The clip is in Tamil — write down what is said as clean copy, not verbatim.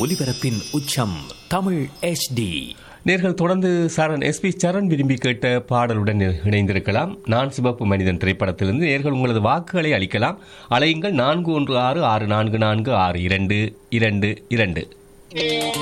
ஒலிபரப்பின் உச்சம் தமிழ் HD. நேர்கள் தொடர்ந்து SP சரண் விரும்பி கேட்ட பாடலுடன் இணைந்திருக்கலாம். நான் சிவப்பு மனிதன் திரைப்படத்திலிருந்து நேர்கள் உங்களது வாக்குகளை அளிக்கலாம். அலையுங்கள் 416644462222.